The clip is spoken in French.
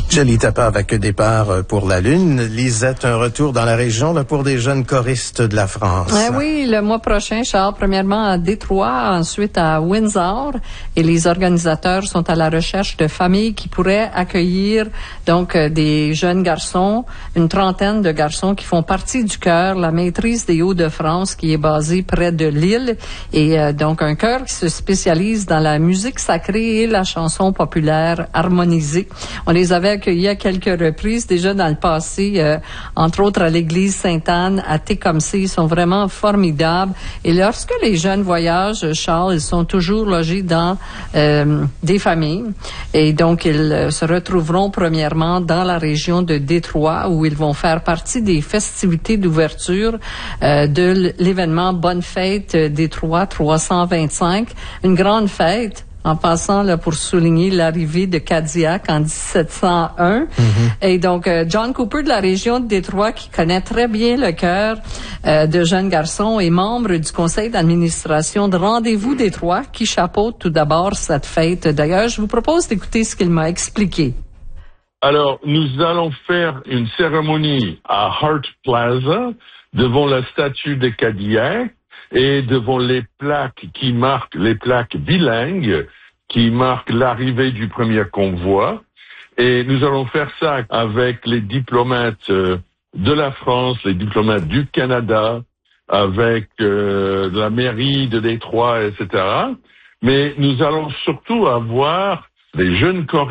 Julie Tapa avec départ pour la Lune. Lisette, un retour dans la région là, pour des jeunes choristes de la France. Oui, le mois prochain, Charles, premièrement à Détroit, ensuite à Windsor. Et les organisateurs sont à la recherche de familles qui pourraient accueillir donc des jeunes garçons, une trentaine de garçons qui font partie du chœur, la Maîtrise des Hauts-de-France, qui est basée près de Lille. Et donc un chœur qui se spécialise dans la musique sacrée et la chanson populaire harmonisée. On les avait accueillis à quelques reprises déjà dans le passé, entre autres à l'église Sainte-Anne à Tecumseh. Ils sont vraiment formidables. Et lorsque les jeunes voyagent, Charles, ils sont toujours logés dans des familles. Et donc, ils se retrouveront premièrement dans la région de Détroit où ils vont faire partie des festivités d'ouverture de l'événement Bonne Fête Détroit 325. Une grande fête. En passant là pour souligner l'arrivée de Cadillac en 1701. Et donc John Cooper de la région de Détroit, qui connaît très bien le cœur de jeunes garçons, est membre du conseil d'administration de Rendez-vous Détroit, qui chapeaute tout d'abord cette fête. D'ailleurs, je vous propose d'écouter ce qu'il m'a expliqué. Alors, nous allons faire une cérémonie à Hart Plaza devant la statue de Cadillac et devant les plaques qui marquent, les plaques bilingues qui marquent l'arrivée du premier convoi. Et nous allons faire ça avec les diplomates de la France, les diplomates du Canada, avec la mairie de Détroit, etc. Mais nous allons surtout avoir des jeunes choristes